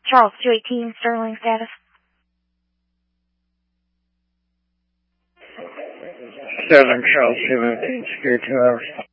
Charles 218, Sterling status. 7 Charles 218, secure 2 hours.